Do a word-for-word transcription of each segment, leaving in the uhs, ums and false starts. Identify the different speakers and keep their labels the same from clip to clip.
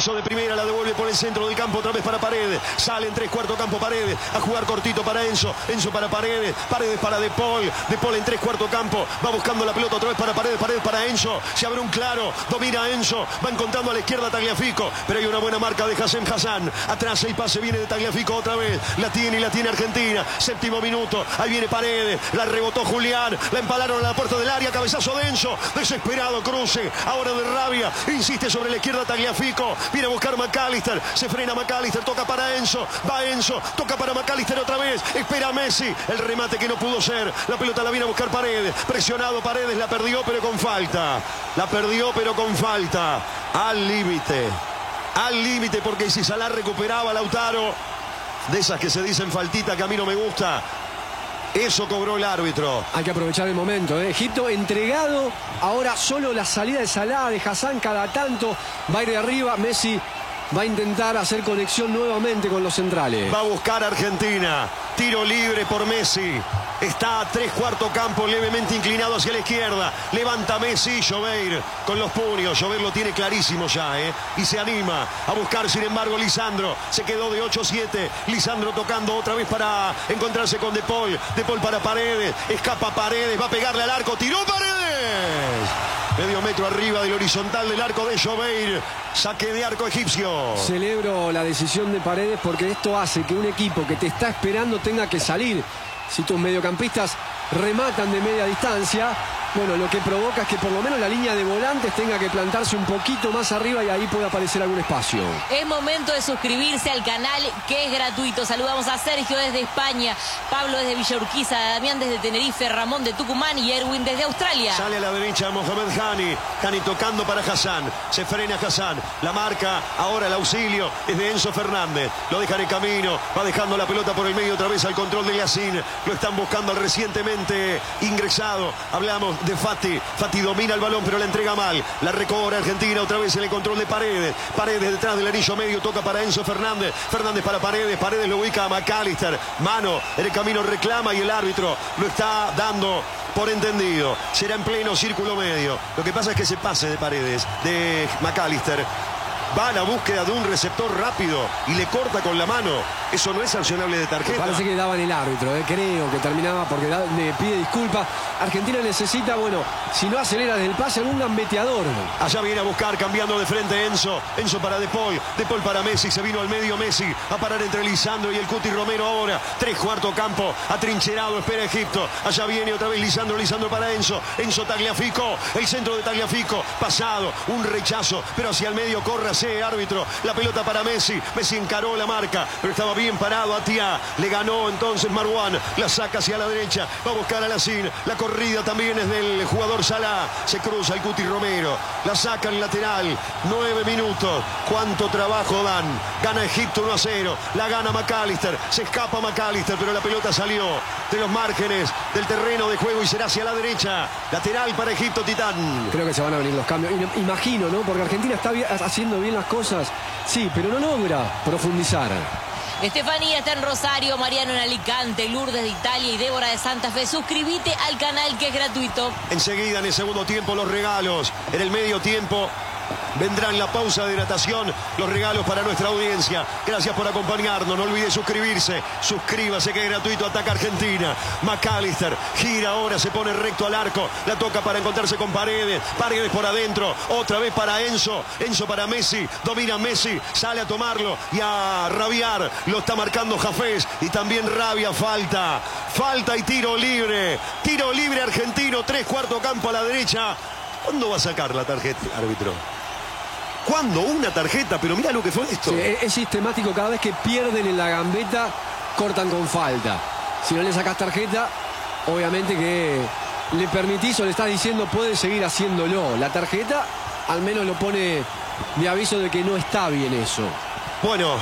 Speaker 1: Enzo de primera, la devuelve por el centro del campo, otra vez para Paredes. Sale en tres cuartos campo Paredes, a jugar cortito para Enzo. Enzo para Paredes, Paredes para De Paul. De Paul en tres cuartos campo, va buscando la pelota otra vez para Paredes, Paredes para Enzo. Se abre un claro, domina Enzo, va encontrando a la izquierda Tagliafico, pero hay una buena marca de Hassem Hassan. Atrás el pase viene de Tagliafico otra vez, la tiene y la tiene Argentina. Séptimo minuto, ahí viene Paredes, la rebotó Julián, la empalaron a la puerta del área, cabezazo de Enzo, desesperado cruce, ahora de rabia, insiste sobre la izquierda Tagliafico, viene a buscar McAllister, se frena McAllister, toca para Enzo, va Enzo, toca para McAllister otra vez, espera Messi, el remate que no pudo ser, la pelota la viene a buscar Paredes, presionado Paredes, la perdió pero con falta, la perdió pero con falta, al límite, al límite, porque si Salah recuperaba Lautaro, de esas que se dicen faltita que a mí no me gusta, eso cobró el árbitro.
Speaker 2: Hay que aprovechar el momento, ¿eh? Egipto entregado, ahora solo la salida de Salah, de Hassan cada tanto, va a ir de arriba, Messi va a intentar hacer conexión nuevamente con los centrales.
Speaker 1: Va a buscar Argentina, tiro libre por Messi. Está a tres cuartos campo, levemente inclinado hacia la izquierda. Levanta Messi, Joveir con los puños. Joveir lo tiene clarísimo ya, ¿eh? Y se anima a buscar, sin embargo, Lisandro. Se quedó de ocho siete. Lisandro tocando otra vez para encontrarse con De Paul. De Paul para Paredes. Escapa Paredes, va a pegarle al arco. ¡Tiró Paredes! Medio metro arriba del horizontal del arco de Joveir. Saque de arco egipcio.
Speaker 2: Celebro la decisión de Paredes porque esto hace que un equipo que te está esperando tenga que salir. Si tus mediocampistas rematan de media distancia, bueno, lo que provoca es que por lo menos la línea de volantes tenga que plantarse un poquito más arriba y ahí puede aparecer algún espacio.
Speaker 3: Es momento de suscribirse al canal, que es gratuito. Saludamos a Sergio desde España, Pablo desde Villa Urquiza, Damián desde Tenerife, Ramón de Tucumán y Erwin desde Australia.
Speaker 1: Sale a la derecha Mohamed Hani. Hani tocando para Hassan. Se frena Hassan. La marca, ahora el auxilio es de Enzo Fernández. Lo deja en el camino. Va dejando la pelota por el medio otra vez al control de Yacine. Lo están buscando al recientemente ingresado. Hablamos de Fati. Fati domina el balón pero la entrega mal. La recobra Argentina otra vez en el control de Paredes. Paredes detrás del anillo medio, toca para Enzo Fernández. Fernández para Paredes. Paredes lo ubica a McAllister. Mano en el camino reclama y el árbitro lo está dando por entendido. Será en pleno círculo medio. Lo que pasa es que ese pase de Paredes, de McAllister, va a la búsqueda de un receptor rápido y le corta con la mano. Eso no es sancionable de tarjeta.
Speaker 2: Parece que daban el árbitro, eh. Creo que terminaba porque da, le pide disculpas. Argentina necesita, bueno, si no acelera desde el pase, algún gambeteador.
Speaker 1: Allá viene a buscar, cambiando de frente Enzo. Enzo para De Paul. De Paul para Messi. Se vino al medio Messi a parar entre Lisandro y el Cuti Romero ahora. Tres cuarto campo. Atrincherado. Espera Egipto. Allá viene otra vez Lisandro. Lisandro para Enzo. Enzo Tagliafico. El centro de Tagliafico. Pasado. Un rechazo. Pero hacia el medio corre ese árbitro. La pelota para Messi. Messi encaró la marca. Pero estaba bien parado. Atia. Le ganó entonces Marwan. La saca hacia la derecha. Va a buscar a Lacín. La corrida también es del jugador Salah. Se cruza el Cuti Romero. La saca en lateral. Nueve minutos. Cuánto trabajo dan. Gana Egipto uno a cero. La gana McAllister. Se escapa McAllister, pero la pelota salió de los márgenes del terreno de juego y será hacia la derecha. Lateral para Egipto, Titán.
Speaker 2: Creo que se van a venir los cambios. Imagino, ¿no? Porque Argentina está bien, haciendo bien las cosas. Sí, pero no logra profundizar.
Speaker 3: Estefanía está en Rosario, Mariano en Alicante, Lourdes de Italia y Débora de Santa Fe. Suscríbete al canal, que es gratuito.
Speaker 1: Enseguida en el segundo tiempo los regalos. En el medio tiempo vendrá en la pausa de hidratación los regalos para nuestra audiencia. Gracias por acompañarnos. No olvide suscribirse. Suscríbase, que es gratuito. Ataca Argentina. McAllister gira ahora, se pone recto al arco. La toca para encontrarse con Paredes. Paredes por adentro. Otra vez para Enzo. Enzo para Messi. Domina Messi. Sale a tomarlo y a rabiar. Lo está marcando Jafés. Y también rabia. Falta. Falta y tiro libre. Tiro libre argentino. Tres cuarto campo a la derecha. ¿Cuándo va a sacar la tarjeta, árbitro? ¿Cuándo? Una tarjeta, pero mira lo que fue esto.
Speaker 2: Sí, es sistemático, cada vez que pierden en la gambeta, cortan con falta. Si no le sacas tarjeta, obviamente que le permitís o le estás diciendo puede seguir haciéndolo. La tarjeta al menos lo pone de aviso de que no está bien eso.
Speaker 1: Bueno,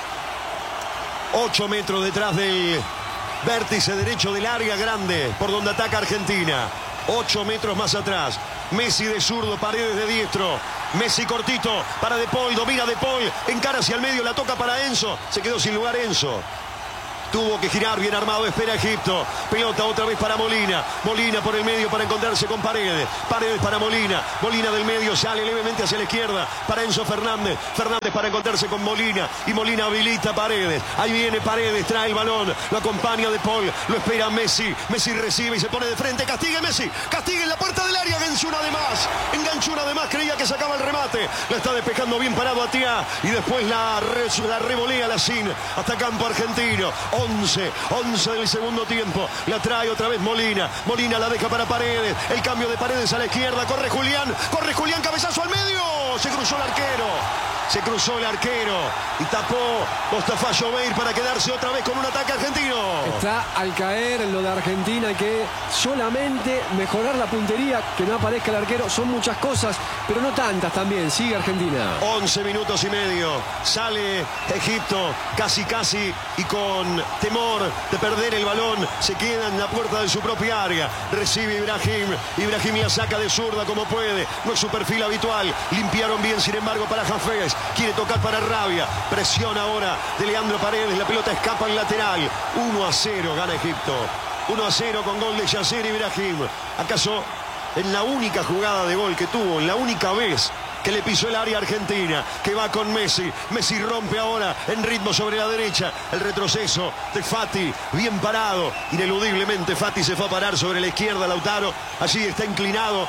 Speaker 1: ocho metros detrás del vértice derecho del área grande, por donde ataca Argentina. Ocho metros más atrás. Messi de zurdo, Paredes de diestro. Messi cortito para De Paul, domina De Paul, encara hacia el medio, la toca para Enzo. Se quedó sin lugar Enzo. Tuvo que girar, bien armado, espera Egipto. Pelota otra vez para Molina. Molina por el medio para encontrarse con Paredes. Paredes para Molina. Molina del medio sale levemente hacia la izquierda para Enzo Fernández. Fernández para encontrarse con Molina. Y Molina habilita a Paredes. Ahí viene Paredes, trae el balón. Lo acompaña De Paul. Lo espera Messi. Messi recibe y se pone de frente. Castigue Messi. Castigue en la puerta del área. Enganchó una de más. Enganchó una de más. Creía que sacaba el remate. La está despejando bien parado Atiá. Y después la, re, la revolea la Sin. Hasta campo argentino. once, once del segundo tiempo. La trae otra vez Molina. Molina la deja para Paredes. El cambio de Paredes a la izquierda. Corre Julián. Corre Julián. Cabezazo al medio. Se cruzó el arquero. Se cruzó el arquero. Y tapó Mostafa Joveir para quedarse otra vez con un ataque argentino.
Speaker 2: Está al caer lo de Argentina. Hay que solamente mejorar la puntería. Que no aparezca el arquero. Son muchas cosas, pero no tantas también. Sigue Argentina.
Speaker 1: once minutos y medio. Sale Egipto casi casi y con temor de perder el balón. Se queda en la puerta de su propia área. Recibe Ibrahim. Ibrahim la saca de zurda como puede. No es su perfil habitual. Limpiaron bien, sin embargo, para Hafez. Quiere tocar para Rabia. Presión ahora de Leandro Paredes. La pelota escapa al lateral. uno a cero gana Egipto. uno a cero con gol de Yasser Ibrahim. ¿Acaso en la única jugada de gol que tuvo, en la única vez que le pisó el área argentina, que va con Messi? Messi rompe ahora en ritmo sobre la derecha. El retroceso de Fati, bien parado. Ineludiblemente Fati se fue a parar sobre la izquierda. Lautaro allí está inclinado.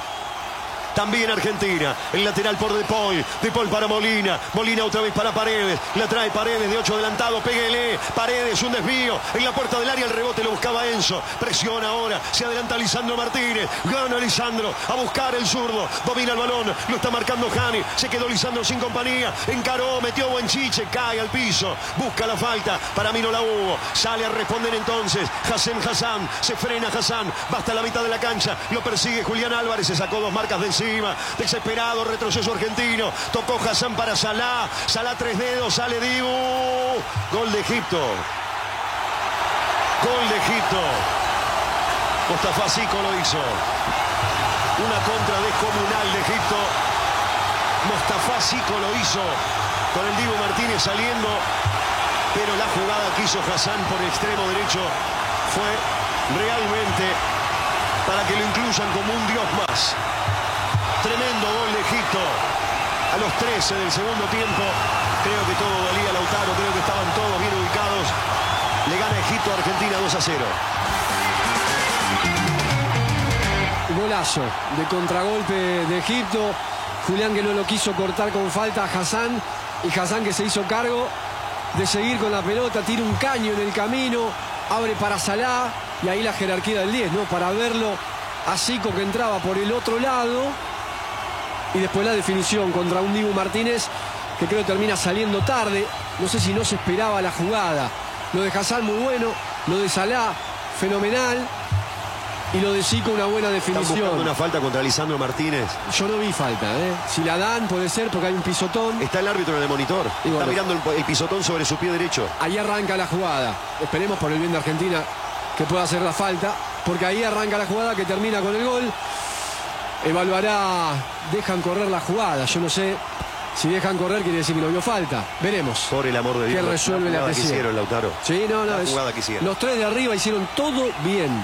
Speaker 1: También Argentina, el lateral por De Paul. De Paul para Molina. Molina otra vez para Paredes. La trae Paredes de ocho adelantado. Péguele. Paredes, un desvío. En la puerta del área el rebote lo buscaba Enzo. Presiona ahora. Se adelanta Lisandro Martínez. Gana Lisandro a buscar el zurdo. Domina el balón. Lo está marcando Jani. Se quedó Lisandro sin compañía. Encaró, metió buen chiche. Cae al piso. Busca la falta. Para mí no la hubo. Sale a responder entonces Hassem Hassan. Se frena Hassan. Va hasta la mitad de la cancha. Lo persigue Julián Álvarez. Se sacó dos marcas de encima. Desesperado, retroceso argentino. Tocó Hassan para Salah. Salah tres dedos, sale Dibu. Gol de Egipto. Gol de Egipto. Mostafa Siko lo hizo. Una contra descomunal de Egipto. Mostafa Siko lo hizo. Con el Dibu Martínez saliendo. Pero la jugada que hizo Hassan por el extremo derecho fue realmente para que lo incluyan como un dios más. Tremendo gol de Egipto a los trece del segundo tiempo. Creo que todo valía Lautaro, creo que estaban todos bien ubicados. Le gana Egipto a Argentina dos a cero.
Speaker 2: Golazo de contragolpe de Egipto. Julián que no lo quiso cortar con falta a Hassan. Y Hassan que se hizo cargo de seguir con la pelota. Tira un caño en el camino. Abre para Salah. Y ahí la jerarquía del diez, ¿no? Para verlo a Siko que entraba por el otro lado. Y después la definición contra un Dibu Martínez que creo termina saliendo tarde. No sé si no se esperaba la jugada. Lo de Hassan muy bueno. Lo de Salah fenomenal. Y lo de Siko una buena definición.
Speaker 1: ¿Están buscando una falta contra Lisandro Martínez?
Speaker 2: Yo no vi falta, ¿eh? Si la dan puede ser porque hay un pisotón.
Speaker 1: Está el árbitro en el monitor. Y bueno, está mirando el, el pisotón sobre su pie derecho.
Speaker 2: Ahí arranca la jugada. Esperemos por el bien de Argentina que pueda hacer la falta. Porque ahí arranca la jugada que termina con el gol. Evaluará, dejan correr la jugada. Yo no sé si dejan correr, quiere decir que no vio falta. Veremos.
Speaker 1: Por el amor de Dios.
Speaker 2: ¿Qué resuelve la,
Speaker 1: la presión? Que hicieron, Lautaro.
Speaker 2: Sí, no, no.
Speaker 1: La
Speaker 2: es,
Speaker 1: jugada que hicieron.
Speaker 2: Los tres de arriba hicieron todo bien.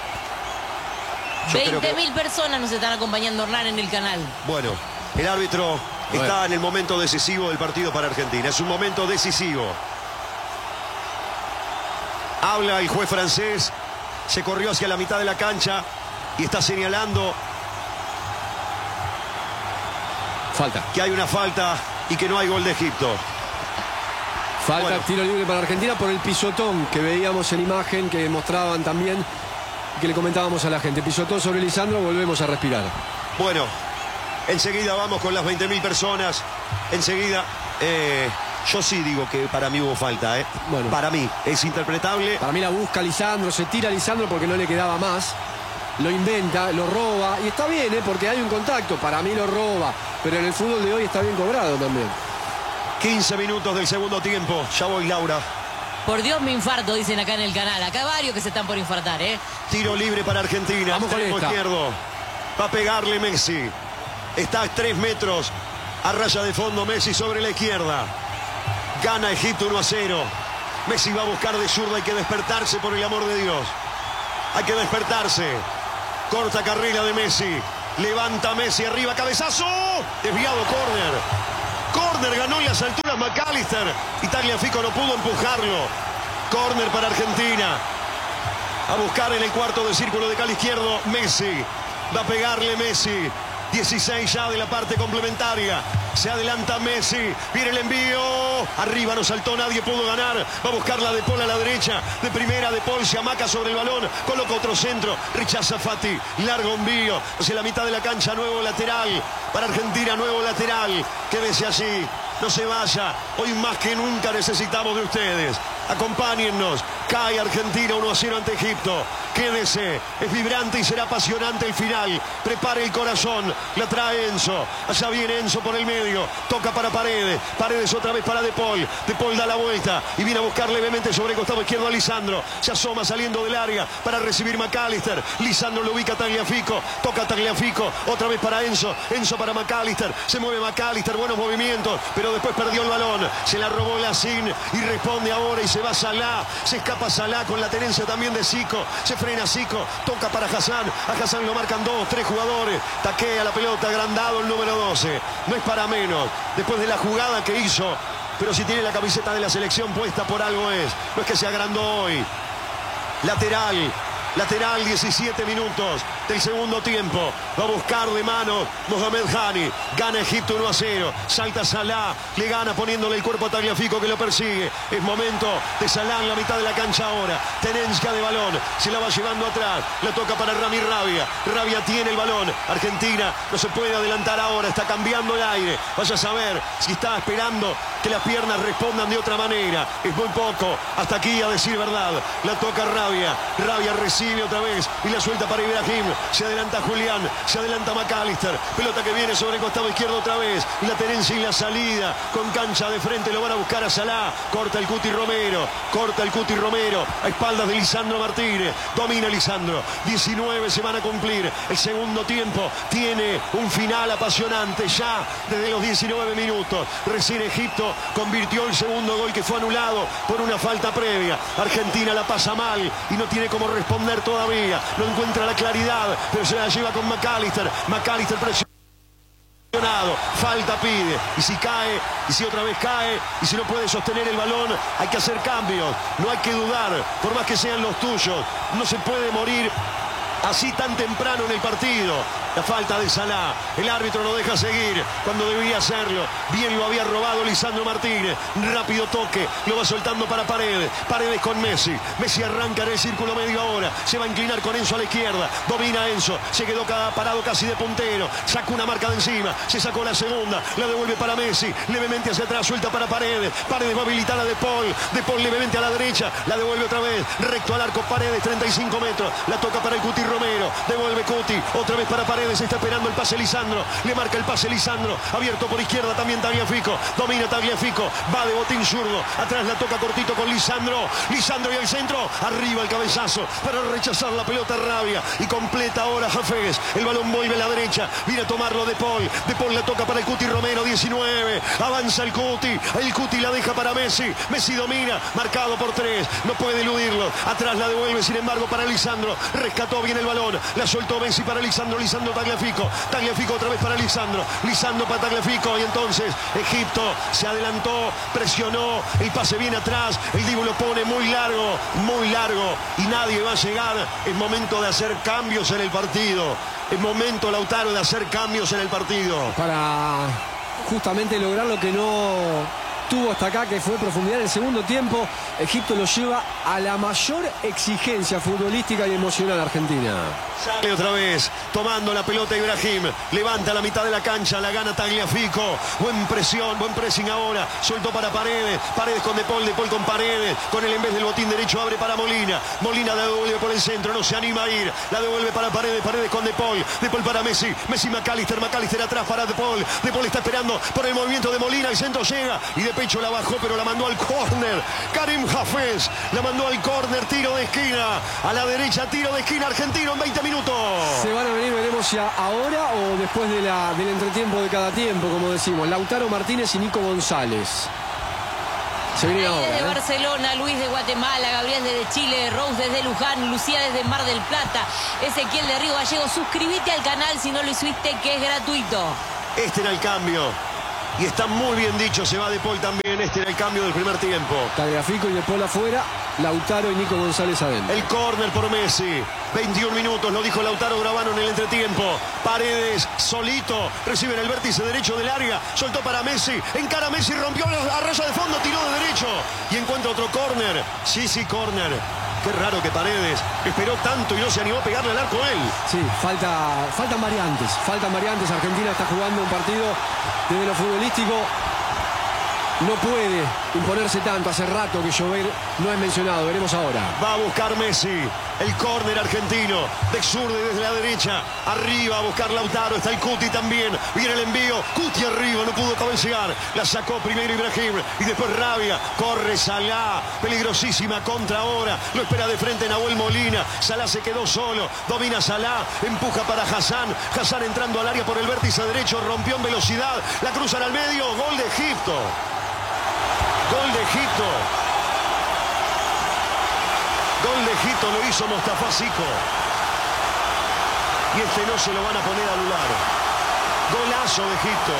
Speaker 3: veinte mil que... personas nos están acompañando, Hernán, en el canal.
Speaker 1: Bueno, el árbitro
Speaker 2: bueno.
Speaker 1: está en el momento decisivo del partido para Argentina. Es un momento decisivo. Habla el juez francés. Se corrió hacia la mitad de la cancha y está señalando
Speaker 2: falta.
Speaker 1: Que hay una falta y que no hay gol de Egipto.
Speaker 2: Falta, bueno. Tiro libre para Argentina por el pisotón que veíamos en imagen, que mostraban también, que le comentábamos a la gente. Pisotón sobre Lisandro, volvemos a respirar.
Speaker 1: Bueno, enseguida vamos con las veinte mil personas. Enseguida, eh, yo sí digo que para mí hubo falta, ¿eh? Bueno. Para mí, es interpretable.
Speaker 2: Para mí la busca Lisandro, se tira Lisandro porque no le quedaba más. Lo inventa, lo roba, y está bien, ¿eh? Porque hay un contacto, para mí lo roba, pero en el fútbol de hoy está bien cobrado también.
Speaker 1: quince minutos del segundo tiempo, ya voy, Laura.
Speaker 3: Por Dios me infarto, dicen acá en el canal, acá varios que se están por infartar, ¿eh?
Speaker 1: Tiro libre para Argentina,
Speaker 2: vamos con esta.
Speaker 1: Izquierdo, va a pegarle Messi, está a tres metros, a raya de fondo Messi sobre la izquierda, gana Egipto uno a cero. Messi va a buscar de zurda, hay que despertarse por el amor de Dios. Hay que despertarse. Corta carrera de Messi. Levanta Messi arriba, cabezazo. Desviado, córner. Córner, ganó en las alturas McAllister. Y Tagliafico no pudo empujarlo. Córner para Argentina. A buscar en el cuarto de círculo de cal izquierdo Messi. Va a pegarle Messi. dieciséis ya de la parte complementaria. Se adelanta Messi. Viene el envío. Arriba no saltó nadie, pudo ganar. Va a buscar la De Paul a la derecha. De primera De Paul se amaca sobre el balón. Coloca otro centro. Rechaza Fati. Largo envío. Hacia la mitad de la cancha. Nuevo lateral. Para Argentina, nuevo lateral. Quédese allí. No se vaya. Hoy más que nunca necesitamos de ustedes. Acompáñennos. Cae Argentina uno a cero ante Egipto. Quédese. Es vibrante y será apasionante el final. Prepare el corazón. La trae Enzo. Allá viene Enzo por el medio. Toca para Paredes. Paredes otra vez para De Paul. De Paul da la vuelta y viene a buscar levemente sobre el costado izquierdo a Lisandro. Se asoma saliendo del área para recibir McAllister. Lisandro lo ubica a Tagliafico. Toca a Tagliafico. Otra vez para Enzo. Enzo para McAllister. Se mueve McAllister. Buenos movimientos. Pero después perdió el balón. Se la robó Lacín y responde ahora y se va Salah. Se escapa Salah con la tenencia también de Zico. Se frena Zico. Toca para Hassan. A Hassan lo marcan dos, tres jugadores. Taquea la pelota. Agrandado el número doce. No es para menos. Después de la jugada que hizo. Pero si tiene la camiseta de la selección puesta, por algo es. No es que se agrandó hoy. Lateral. Lateral, diecisiete minutos del segundo tiempo. Va a buscar de mano Mohamed Hani. Gana Egipto uno a cero. Salta Salah. Le gana poniéndole el cuerpo a Tagliafico que lo persigue. Es momento de Salah en la mitad de la cancha ahora. Tenencia de balón. Se la va llevando atrás. La toca para Rami Rabia. Rabia tiene el balón. Argentina no se puede adelantar ahora. Está cambiando el aire. Vaya a saber si está esperando que las piernas respondan de otra manera. Es muy poco. Hasta aquí, a decir verdad. La toca Rabia. Rabia recibe otra vez y la suelta para Ibrahim. Se adelanta Julián, se adelanta McAllister. Pelota que viene sobre el costado izquierdo otra vez. La tenencia y la salida con cancha de frente. Lo van a buscar a Salah. Corta el Cuti Romero. Corta el Cuti Romero. A espaldas de Lisandro Martínez. Domina Lisandro. diecinueve se van a cumplir. El segundo tiempo tiene un final apasionante ya desde los diecinueve minutos. Recién Egipto convirtió el segundo gol que fue anulado por una falta previa. Argentina la pasa mal y no tiene cómo responder todavía. No encuentra la claridad, pero se la lleva con McAllister. McAllister presionado. Falta pide. Y si cae, y si otra vez cae, y si no puede sostener el balón, hay que hacer cambios. No hay que dudar, por más que sean los tuyos. No se puede morir así tan temprano en el partido. La falta de Salah. El árbitro lo deja seguir cuando debía hacerlo. Bien lo había robado Lisandro Martínez. Rápido toque. Lo va soltando para Paredes. Paredes con Messi. Messi arranca en el círculo medio ahora. Se va a inclinar con Enzo a la izquierda. Domina Enzo. Se quedó parado casi de puntero. Saca una marca de encima. Se sacó la segunda. La devuelve para Messi. Levemente hacia atrás. Suelta para Paredes. Paredes va a habilitar a De Paul. De Paul levemente a la derecha. La devuelve otra vez. Recto al arco. Paredes. treinta y cinco metros. La toca para el Cuti Romero. Devuelve Cuti. Otra vez para Paredes. Está esperando el pase Lisandro. Le marca el pase Lisandro. Abierto por izquierda también Tagliafico. Domina Tagliafico. Va de botín zurdo. Atrás la toca cortito con Lisandro. Lisandro y el centro. Arriba el cabezazo para rechazar la pelota Rabia. Y completa ahora Hafez. El balón vuelve a la derecha. Viene a tomarlo De Paul. De Paul la toca para el Cuti Romero. diecinueve. Avanza el Cuti. El Cuti la deja para Messi. Messi domina. Marcado por tres. No puede eludirlo. Atrás la devuelve sin embargo para Lisandro. Rescató bien el balón. La soltó Messi para Lisandro. Lisandro Tagliafico. Tagliafico otra vez para Lisandro. Lisandro para Tagliafico. Y entonces Egipto se adelantó. Presionó. El pase viene atrás. El Dibu lo pone muy largo. Muy largo. Y nadie va a llegar. Es momento de hacer cambios en el partido. Es momento, Lautaro, de hacer cambios en el partido.
Speaker 2: Para justamente lograr lo que no tuvo hasta acá, que fue profundidad en el segundo tiempo. Egipto lo lleva a la mayor exigencia futbolística y emocional a Argentina.
Speaker 1: Sale otra vez, tomando la pelota Ibrahim. Levanta la mitad de la cancha, la gana Tagliafico. Buen presión, buen pressing ahora. Suelto para Paredes. Paredes con De Paul, De Paul con Paredes. Con él en vez del botín derecho abre para Molina. Molina la devuelve por el centro, no se anima a ir. La devuelve para Paredes, Paredes con De Paul. De Paul para Messi. Messi McAllister, McAllister atrás para De Paul. De Paul está esperando por el movimiento de Molina. El centro llega y de pecho la bajó, pero la mandó al córner. Karim Hafez la mandó al córner, tiro de esquina. A la derecha, tiro de esquina argentino en veinte minutos.
Speaker 2: Se van a venir, veremos si ahora o después de la, del entretiempo de cada tiempo, como decimos. Lautaro Martínez y Nico González. Se viene ahora,
Speaker 3: desde
Speaker 2: ¿eh?
Speaker 3: Barcelona, Luis de Guatemala, Gabriel desde Chile, Rose desde Luján, Lucía desde Mar del Plata, Ezequiel de Río Gallegos. Suscríbete al canal si no lo hiciste, que es gratuito.
Speaker 1: Este era el cambio. Y está muy bien dicho, se va De Paul también. Este era el cambio del primer tiempo.
Speaker 2: Tagliafico y De Paul afuera, Lautaro y Nico González adentro.
Speaker 1: El córner por Messi. veintiún minutos, lo dijo Lautaro Gravano en el entretiempo. Paredes, solito, recibe en el vértice derecho del área. Soltó para Messi, encara a Messi, rompió a raya de fondo, tiró de derecho. Y encuentra otro córner. Sí, sí, córner. Qué raro que Paredes esperó tanto y no se animó a pegarle al arco él.
Speaker 2: Sí, falta, faltan variantes. Faltan variantes. Argentina está jugando un partido desde lo futbolístico. No puede imponerse tanto. Hace rato que Llover no es mencionado. Veremos ahora.
Speaker 1: Va a buscar Messi. El córner argentino. De Zurde desde la derecha. Arriba a buscar Lautaro. Está el Cuti también. Viene el envío. Cuti arriba. No pudo cabecear. La sacó primero Ibrahim. Y después Rabia. Corre Salah. Peligrosísima contra ahora. Lo espera de frente Nahuel Molina. Salah se quedó solo. Domina Salah. Empuja para Hassan. Hassan entrando al área por el vértice derecho. Rompió en velocidad. La cruzan al medio. Gol de Egipto. Gol de Egipto. Gol de Egipto lo hizo Mostafa Zico. Y este no se lo van a poner a anular. Golazo de Egipto.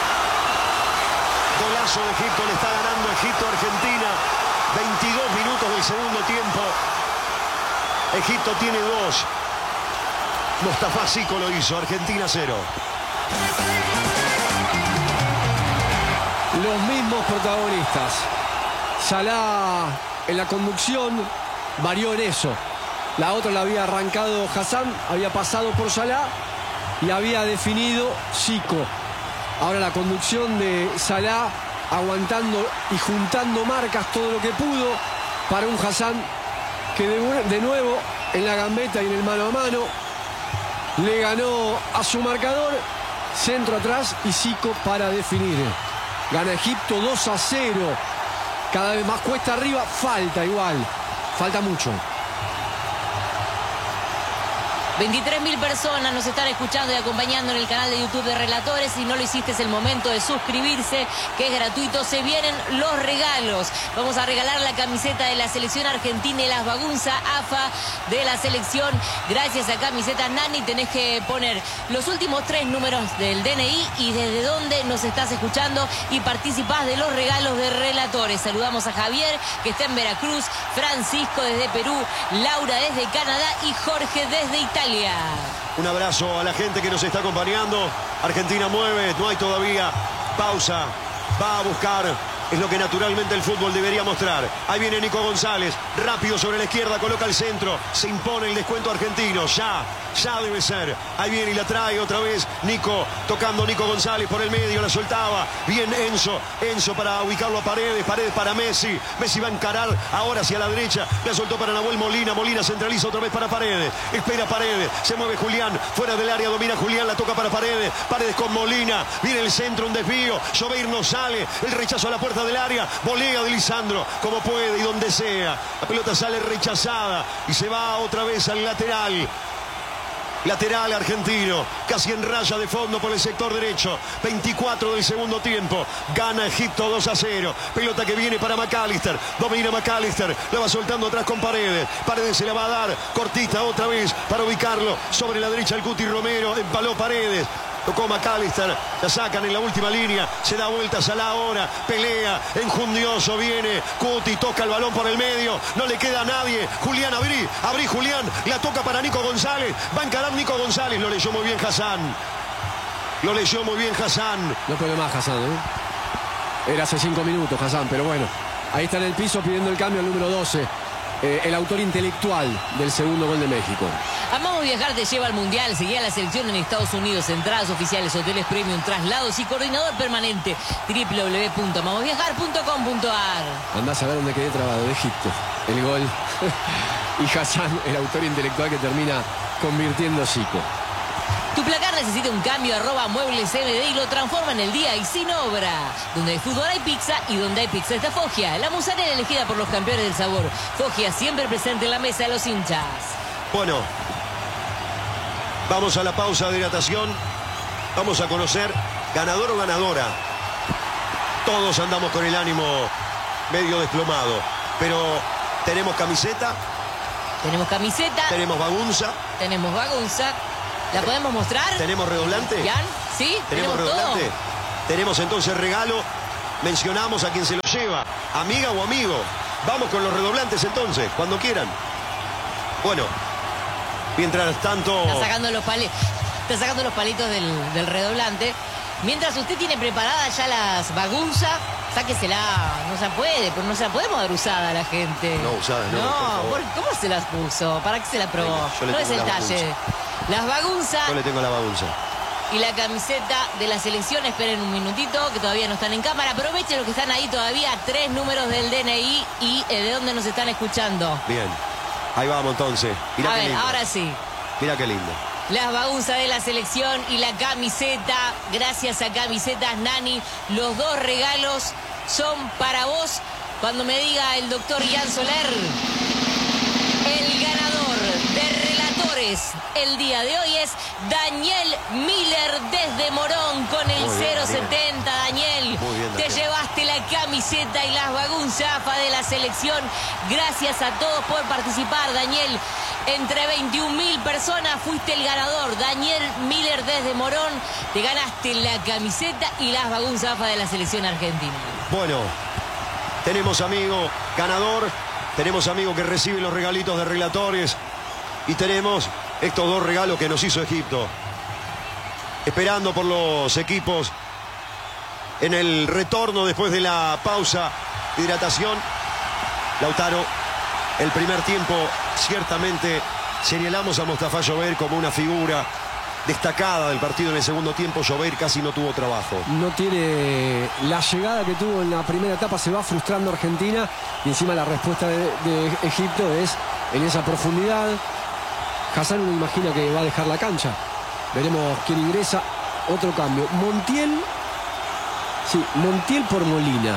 Speaker 1: Golazo de Egipto. Le está ganando Egipto a Argentina. veintidós minutos del segundo tiempo. Egipto tiene dos. Mostafa Zico lo hizo. Argentina cero.
Speaker 2: Los mismos protagonistas. Salah en la conducción varió en eso. La otra la había arrancado Hassan, había pasado por Salah y había definido Zico. Ahora la conducción de Salah aguantando y juntando marcas todo lo que pudo para un Hassan que de, de nuevo en la gambeta y en el mano a mano le ganó a su marcador. Centro atrás y Zico para definir. Gana Egipto dos a cero. Cada vez más cuesta arriba. Falta igual. Falta mucho.
Speaker 3: veintitrés mil personas nos están escuchando y acompañando en el canal de YouTube de Relatores. Si no lo hiciste, es el momento de suscribirse, que es gratuito. Se vienen los regalos. Vamos a regalar la camiseta de la selección argentina y las bagunza A F A de la selección. Gracias a Camiseta Nani. Tenés que poner los últimos tres números del D N I y desde dónde nos estás escuchando y participás de los regalos de Relatores. Saludamos a Javier, que está en Veracruz, Francisco desde Perú, Laura desde Canadá y Jorge desde Italia.
Speaker 1: Un abrazo a la gente que nos está acompañando. Argentina mueve, no hay todavía pausa. Va a buscar, es lo que naturalmente el fútbol debería mostrar. Ahí viene Nico González, rápido sobre la izquierda, coloca el centro. Se impone el descuento argentino, ya, ya debe ser. Ahí viene y la trae otra vez Nico, tocando Nico González por el medio, la soltaba. Bien Enzo, Enzo para ubicarlo a Paredes, Paredes para Messi. Messi va a encarar ahora hacia la derecha, la soltó para Nahuel Molina, Molina centraliza otra vez para Paredes. Espera Paredes, se mueve Julián, fuera del área, domina Julián, la toca para Paredes. Paredes con Molina, viene el centro, un desvío. Llover no sale, el rechazo a la puerta del área, volea de Lisandro como puede y donde sea. La pelota sale rechazada y se va otra vez al lateral. Lateral argentino, casi en raya de fondo por el sector derecho. veinticuatro del segundo tiempo. Gana Egipto dos a cero. Pelota que viene para McAllister. Domina McAllister. La va soltando atrás con Paredes. Paredes se la va a dar. Cortita otra vez para ubicarlo. Sobre la derecha el Cuti Romero. Empaló Paredes. Tocó McAllister, la sacan en la última línea, se da vueltas a la ahora, pelea, enjundioso, viene Cuti, toca el balón por el medio, no le queda a nadie, Julián, abrí, abrí Julián, la toca para Nico González, va a encarar Nico González, lo leyó muy bien Hassan, lo leyó muy bien Hassan.
Speaker 2: No puede más Hassan, ¿eh? Era hace cinco minutos Hassan, pero bueno, ahí está en el piso pidiendo el cambio al número doce. Eh, el autor intelectual del segundo gol de México.
Speaker 3: Amamos Viajar te lleva al Mundial. Seguí a la selección en Estados Unidos. Entradas oficiales, hoteles premium, traslados y coordinador permanente. doble u doble u doble u punto amamos viajar punto com punto a r.
Speaker 2: Andás a ver dónde quedé trabado, de Egipto. El gol. Y Hassan, el autor intelectual que termina convirtiendo Zico.
Speaker 3: Tu placar necesita un cambio, arroba Muebles M D y lo transforma en el día y sin obra. Donde hay fútbol hay pizza y donde hay pizza está Foggia, la musarela elegida por los campeones del sabor. Foggia siempre presente en la mesa de los hinchas.
Speaker 1: Bueno, vamos a la pausa de hidratación. Vamos a conocer ganador o ganadora. Todos andamos con el ánimo medio desplomado. Pero tenemos camiseta.
Speaker 3: Tenemos camiseta.
Speaker 1: Tenemos bagunza.
Speaker 3: Tenemos bagunza. ¿La podemos mostrar?
Speaker 1: ¿Tenemos redoblante?
Speaker 3: ¿Jan? ¿Sí?
Speaker 1: ¿Tenemos, ¿Tenemos redoblante? Todo? Tenemos entonces regalo. Mencionamos a quien se lo lleva. Amiga o amigo. Vamos con los redoblantes entonces, cuando quieran. Bueno, mientras tanto...
Speaker 3: Está sacando los, pali... Está sacando los palitos del, del redoblante. Mientras usted tiene preparadas ya las bagunzas, sáquesela. No se puede, pero no se la podemos dar usada a la gente.
Speaker 1: No, usada, no.
Speaker 3: No, por ¿cómo se las puso? ¿Para qué se la probó? No es el talle. Las bagunzas.
Speaker 1: Yo le tengo la bagunza.
Speaker 3: Y la camiseta de la selección. Esperen un minutito, que todavía no están en cámara. Aprovechen los que están ahí todavía. Tres números del D N I y eh, de dónde nos están escuchando.
Speaker 1: Bien. Ahí vamos entonces. Mirá
Speaker 3: a
Speaker 1: qué
Speaker 3: ver,
Speaker 1: lindo.
Speaker 3: ahora sí.
Speaker 1: Mira qué lindo.
Speaker 3: Las bagunzas de la selección y la camiseta. Gracias a Camisetas Nani. Los dos regalos son para vos. Cuando me diga el doctor Jan Soler, el ganador de relatores el día de hoy es Daniel Miller desde Morón con el bien, cero setenta. Daniel, bien, te llevaste la camiseta y las bagunzas de la selección. Gracias a todos por participar, Daniel. Entre veintiún mil personas fuiste el ganador. Daniel Miller desde Morón. Te ganaste la camiseta y las bagunzas de la selección argentina.
Speaker 1: Bueno, tenemos amigo ganador. Tenemos amigo que recibe los regalitos de relatores. Y tenemos estos dos regalos que nos hizo Egipto. Esperando por los equipos en el retorno después de la pausa de hidratación. Lautaro, el primer tiempo ciertamente señalamos a Mostafa Llover como una figura destacada del partido. En el segundo tiempo Llover casi no tuvo trabajo.
Speaker 2: No tiene la llegada que tuvo en la primera etapa, se va frustrando Argentina y encima la respuesta de, de Egipto es en esa profundidad. Hassan uno imagina que va a dejar la cancha. Veremos quién ingresa. Otro cambio. Montiel. Sí, Montiel por Molina.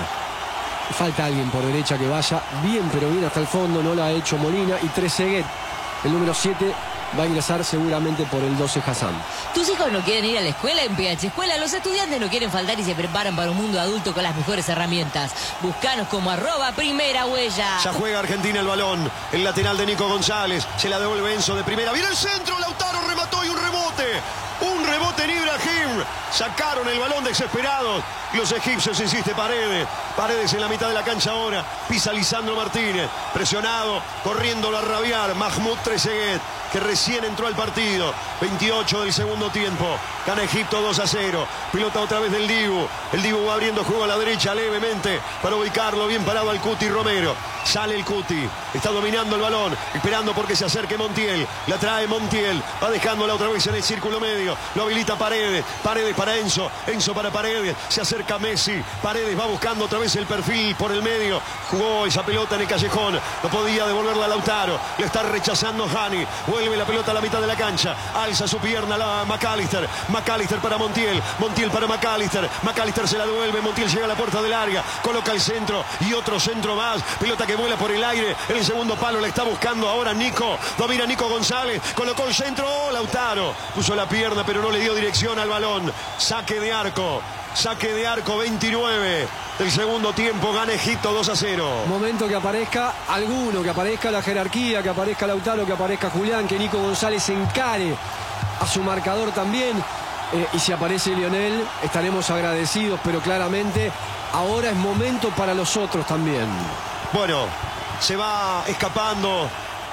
Speaker 2: Falta alguien por derecha que vaya bien, pero bien hasta el fondo. No lo ha hecho Molina. Y Trezeguet, el número siete, va a ingresar seguramente por el doce Hassan.
Speaker 3: ¿Tus hijos no quieren ir a la escuela en P H Escuela? Los estudiantes no quieren faltar y se preparan para un mundo adulto con las mejores herramientas. Buscanos como arroba primera huella.
Speaker 1: Ya juega Argentina el balón. El lateral de Nico González. Se la devuelve Enzo de primera. Viene el centro. Lautaro remató y un rebote. Un rebote en Ibrahim. Sacaron el balón desesperados. Los egipcios, insiste Paredes. Paredes en la mitad de la cancha ahora. Pisa Lisandro Martínez. Presionado. Corriéndolo a rabiar. Mahmoud Trezeguet, que recién entró al partido. veintiocho del segundo tiempo. Gana Egipto dos a cero. Pilota otra vez del Dibu. El Dibu va abriendo juego a la derecha levemente para ubicarlo. Bien parado al Cuti Romero. Sale el Cuti. Está dominando el balón. Esperando porque se acerque Montiel. La trae Montiel. Va dejándola otra vez en el círculo medio. Lo habilita Paredes. Paredes para Enzo. Enzo para Paredes. Se acerca Messi. Paredes va buscando otra vez el perfil por el medio. Jugó esa pelota en el callejón. No podía devolverla a Lautaro. Le está rechazando Hani. Vuelve la pelota a la mitad de la cancha. Alza su pierna la McAllister. McAllister para Montiel. Montiel para McAllister. McAllister se la devuelve. Montiel llega a la puerta del área. Coloca el centro y otro centro más. Pelota que vuela por el aire. En el segundo palo la está buscando ahora Nico. Domina Nico González. Colocó el centro. Oh, Lautaro. Puso la pierna pero no le dio dirección al balón. Saque de arco. Saque de arco veintinueve del segundo tiempo. Gana Egipto dos a cero.
Speaker 2: Momento que aparezca alguno, que aparezca la jerarquía, que aparezca Lautaro, que aparezca Julián, que Nico González encare a su marcador también. Eh, y si aparece Lionel, estaremos agradecidos, pero claramente ahora es momento para los otros también.
Speaker 1: Bueno, se va escapando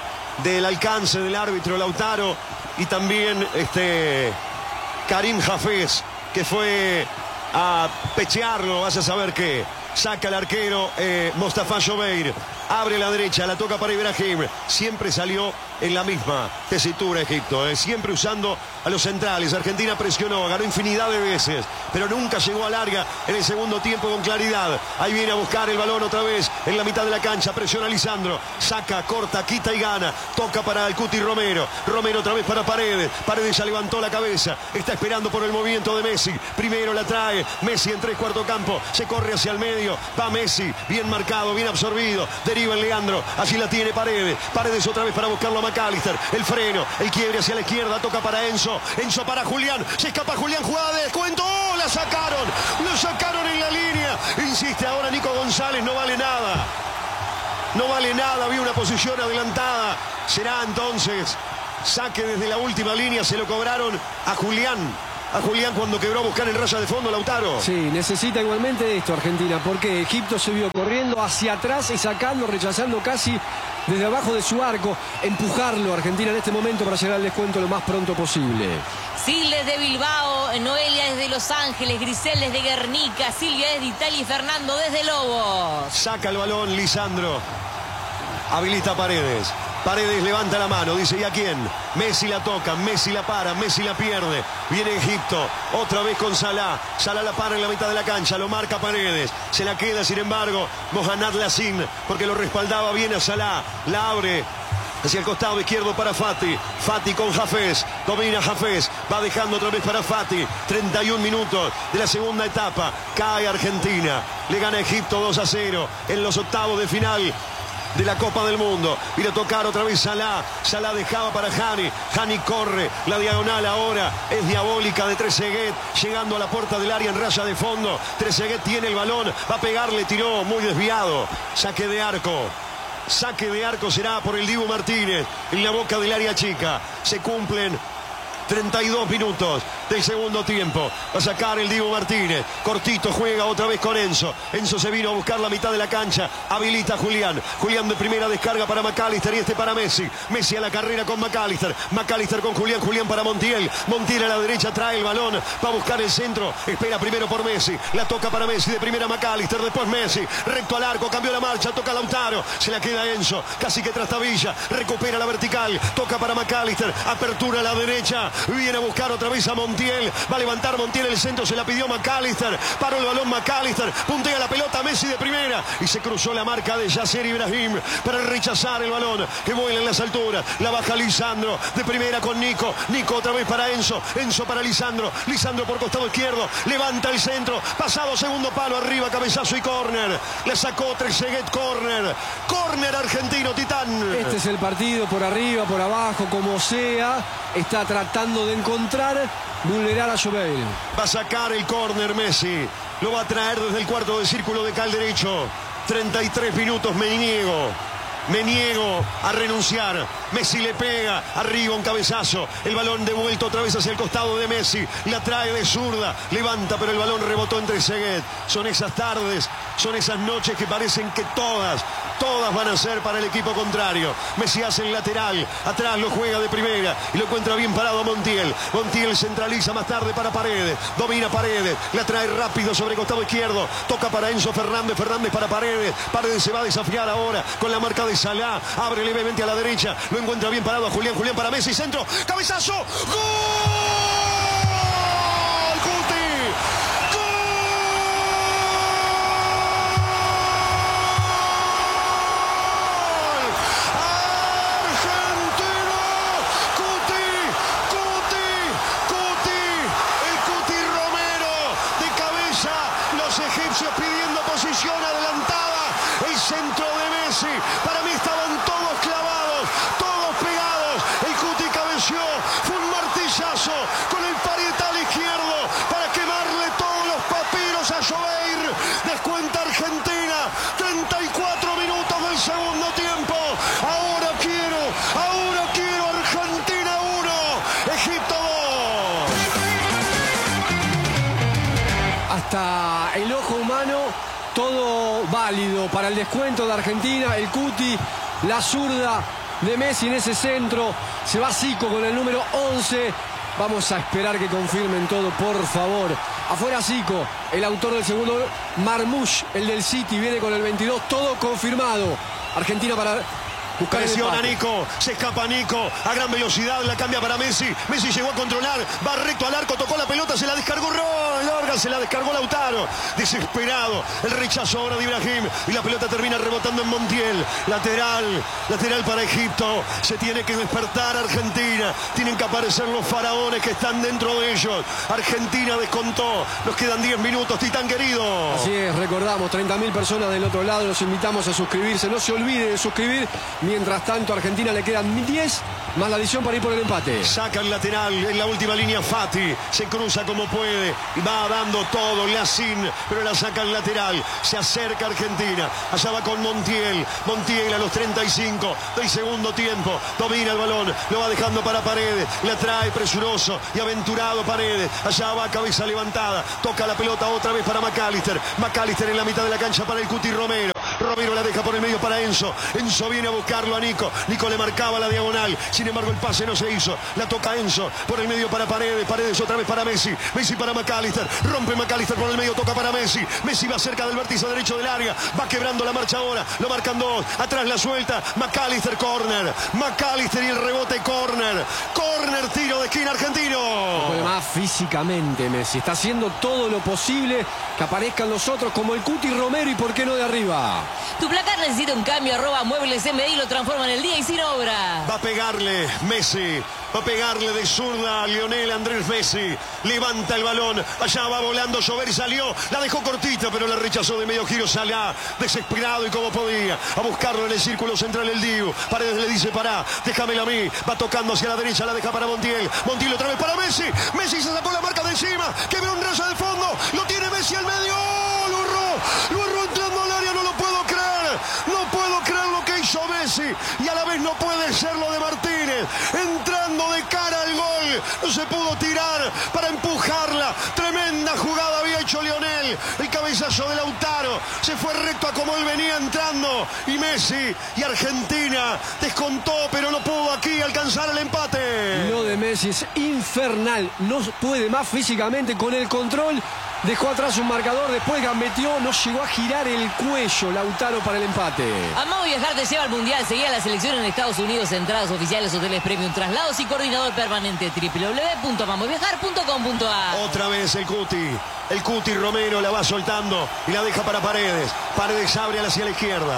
Speaker 1: del alcance del árbitro Lautaro y también este Karim Hafez, que fue a pechearlo, vas a saber qué. Saca el arquero eh, Mostafa Llover. Abre la derecha, la toca para Ibrahim. Siempre salió en la misma tesitura Egipto, eh, siempre usando a los centrales. Argentina presionó, ganó infinidad de veces, pero nunca llegó a larga en el segundo tiempo con claridad. Ahí viene a buscar el balón otra vez en la mitad de la cancha. Presiona Lisandro, saca, corta, quita y gana. Toca para el Cuti Romero. Romero otra vez para Paredes. Paredes ya levantó la cabeza. Está esperando por el movimiento de Messi. Primero la trae Messi en tres cuarto campo. Se corre hacia el medio. Va Messi, bien marcado, bien absorbido. Deriva el Leandro. Allí la tiene Paredes. Paredes otra vez para buscarlo a McAllister. El freno, el quiebre hacia la izquierda. Toca para Enzo. Enzo para Julián. Se escapa Julián. Jugada de descuento. ¡Oh! La sacaron. Lo sacaron en la línea. Insiste ahora Nico González. No vale nada. no vale nada, había una posición adelantada. Será entonces saque desde la última línea, se lo cobraron a Julián. A Julián cuando quebró a buscar en raya de fondo, Lautaro.
Speaker 2: Sí, necesita igualmente esto Argentina, porque Egipto se vio corriendo hacia atrás y sacando, rechazando casi desde abajo de su arco. Empujarlo Argentina en este momento para llegar al descuento lo más pronto posible.
Speaker 3: Siles de Bilbao, Noelia desde Los Ángeles, Grisel desde Guernica, Silvia desde Italia y Fernando desde Lobos.
Speaker 1: Saca el balón Lisandro. Habilita Paredes. Paredes levanta la mano, dice, ¿y a quién? Messi la toca, Messi la para, Messi la pierde. Viene Egipto, otra vez con Salah. Salah la para en la mitad de la cancha, lo marca Paredes. Se la queda, sin embargo, Mohamed Lassin, porque lo respaldaba bien a Salah. La abre hacia el costado izquierdo para Fati. Fati con Hafez. Domina Hafez. Va dejando otra vez para Fati. treinta y un minutos de la segunda etapa. Cae Argentina. Le gana Egipto dos a cero en los octavos de final de la Copa del Mundo. Viene a tocar otra vez Salah. Salah dejaba para Hani. Hani corre. La diagonal ahora es diabólica de Trezeguet. Llegando a la puerta del área en raya de fondo. Trezeguet tiene el balón. Va a pegarle. Tiró muy desviado. Saque de arco. Saque de arco será por el Dibu Martínez. En la boca del área chica. Se cumplen treinta y dos minutos del segundo tiempo. Va a sacar el Dibu Martínez. Cortito juega otra vez con Enzo. Enzo se vino a buscar la mitad de la cancha. Habilita a Julián. Julián de primera descarga para McAllister y este para Messi. Messi a la carrera con McAllister. McAllister con Julián. Julián para Montiel. Montiel a la derecha trae el balón. Va a buscar el centro. Espera primero por Messi. La toca para Messi. De primera McAllister. Después Messi. Recto al arco. Cambió la marcha. Toca Lautaro. Se la queda Enzo. Casi que trastabilla. Recupera la vertical. Toca para McAllister. Apertura a la derecha. Viene a buscar otra vez a Montiel. Va a levantar Montiel el centro. Se la pidió McAllister. Paró el balón McAllister. Puntea la pelota Messi de primera. Y se cruzó la marca de Yasser Ibrahim para rechazar el balón que vuela en las alturas. La baja Lisandro. De primera con Nico. Nico otra vez para Enzo. Enzo para Lisandro. Lisandro por costado izquierdo. Levanta el centro. Pasado segundo palo. Arriba cabezazo y córner. Le sacó Trezeguet. Córner. Córner argentino, Titán.
Speaker 2: Este es el partido por arriba, por abajo, como sea. Está tratando de encontrar, vulnerar a Jovel.
Speaker 1: Va a sacar el córner Messi. Lo va a traer desde el cuarto de círculo de cal derecho. treinta y tres minutos, me niego. Me niego a renunciar. Messi le pega. Arriba un cabezazo. El balón devuelto otra vez hacia el costado de Messi. La trae de zurda. Levanta, pero el balón rebotó entre Trezeguet. Son esas tardes, son esas noches que parecen que todas, todas van a ser para el equipo contrario. Messi hace el lateral. Atrás lo juega de primera. Y lo encuentra bien parado a Montiel. Montiel centraliza más tarde para Paredes. Domina Paredes. La trae rápido sobre el costado izquierdo. Toca para Enzo Fernández. Fernández para Paredes. Paredes se va a desafiar ahora con la marca de Salah. Abre levemente a la derecha. Lo encuentra bien parado a Julián. Julián para Messi. Centro. Cabezazo. ¡Gol! Pidiendo posición adelantada, el centro de Messi, para mí estaban todos clavados, todos pegados, el Cuti cabeció, fue un martillazo con el parietal izquierdo para quemarle todos los papiros a Joveir. Descuenta Argentina, treinta y cuatro minutos del segundo tiempo. Ahora quiero, ahora quiero Argentina uno, Egipto dos.
Speaker 2: Hasta el ojo humano, todo válido para el descuento de Argentina. El Cuti, la zurda de Messi en ese centro. Se va Zico con el número once. Vamos a esperar que confirmen todo, por favor. Afuera Zico, el autor del segundo gol. Marmoush, el del City, viene con el veintidós. Todo confirmado. Argentina para buscar el
Speaker 1: Presiona
Speaker 2: empate.
Speaker 1: Nico, se escapa Nico a gran velocidad, la cambia para Messi. Messi llegó a controlar, va recto al arco, tocó la pelota, se la descargó Lorgan, se la descargó Lautaro. Desesperado, el rechazo ahora de Ibrahim y la pelota termina rebotando en Montiel. Lateral, lateral para Egipto. Se tiene que despertar Argentina. Tienen que aparecer los faraones que están dentro de ellos. Argentina descontó. Nos quedan diez minutos, Titán querido.
Speaker 2: Así es, recordamos, treinta mil personas del otro lado. Los invitamos a suscribirse. No se olvide de suscribir Mientras tanto, a Argentina le quedan diez más la adición para ir por el empate.
Speaker 1: Saca el lateral en la última línea Fati. Se cruza como puede. Y va dando todo. Lacín, pero la saca el lateral. Se acerca Argentina. Allá va con Montiel. Montiel a los treinta y cinco del segundo tiempo. Domina el balón. Lo va dejando para Paredes. La trae presuroso y aventurado Paredes. Allá va cabeza levantada. Toca la pelota otra vez para McAllister. McAllister en la mitad de la cancha para el Cuti Romero. Romero la deja por el medio para Enzo. Enzo viene a buscarlo a Nico. Nico le marcaba la diagonal. Sin embargo, el pase no se hizo. La toca Enzo por el medio para Paredes. Paredes otra vez para Messi. Messi para McAllister. Rompe McAllister por el medio. Toca para Messi. Messi va cerca del vértice derecho del área. Va quebrando la marcha ahora. Lo marcan dos. Atrás la suelta. McAllister, corner. McAllister y el rebote, corner. Corner, tiro de esquina argentino.
Speaker 2: Puede más físicamente Messi. Está haciendo todo lo posible que aparezcan los otros como el Cuti Romero y por qué no de arriba.
Speaker 3: Tu placar necesita un cambio, arroba Muebles M D y lo transforma en el día y sin obra.
Speaker 1: Va a pegarle Messi. Va a pegarle de zurda a Lionel Andrés Messi. Levanta el balón. Allá va volando Llover y salió. La dejó cortita, pero la rechazó de medio giro. Salá, desesperado y como podía. A buscarlo en el círculo central el Dibu. Paredes le dice pará, déjamela a mí. Va tocando hacia la derecha, la deja para Montiel. Montiel otra vez para Messi. Messi se sacó la marca de encima. Quebró un rayo de fondo. Lo tiene Messi al medio. Lo erró. Lo erró entrando al área. No lo puedo creer. No puedo creer lo que hizo Messi. Y a la vez no puede ser lo de Martínez. Entrando de cara al gol. No se pudo tirar para empujarla. Tremenda jugada había hecho Lionel. El cabezazo de Lautaro. Se fue recto a como él venía entrando. Y Messi y Argentina descontó, pero no pudo aquí alcanzar el empate.
Speaker 2: Lo de Messi es infernal. No puede más físicamente con el control. Dejó atrás un marcador, después gambeteó, no llegó a girar el cuello Lautaro para el empate.
Speaker 3: Amado Viajar te lleva al Mundial, seguía la selección en Estados Unidos, entradas oficiales, hoteles premium, traslados y coordinador permanente doble u doble u doble u punto amamos viajar punto com punto a r.
Speaker 1: Otra vez el Cuti, el Cuti Romero la va soltando y la deja para Paredes. Paredes abre hacia la izquierda.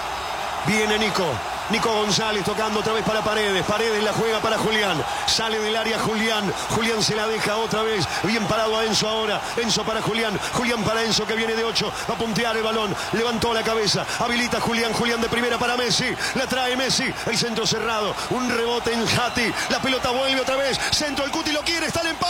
Speaker 1: Viene Nico. Nico González tocando otra vez para Paredes. Paredes la juega para Julián. Sale del área Julián. Julián se la deja otra vez. Bien parado a Enzo ahora. Enzo para Julián. Julián para Enzo que viene de ocho. Va a puntear el balón. Levantó la cabeza. Habilita Julián. Julián de primera para Messi. La trae Messi. El centro cerrado. Un rebote en Hati. La pelota vuelve otra vez. Centro el Cuti lo quiere. Está el empate.